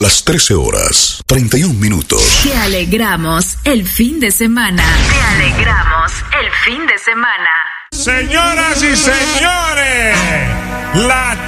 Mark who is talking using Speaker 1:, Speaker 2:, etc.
Speaker 1: Las 13 horas, 31 minutos.
Speaker 2: Te alegramos el fin de semana. Te alegramos el fin de semana.
Speaker 3: Señoras y señores, la